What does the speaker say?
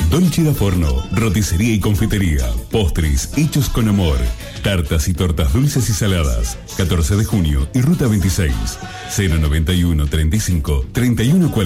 Dolce da Forno, roticería y confitería, postres hechos con amor, tartas y tortas dulces y saladas. 14 de junio y Ruta 26, 091 35 31 40.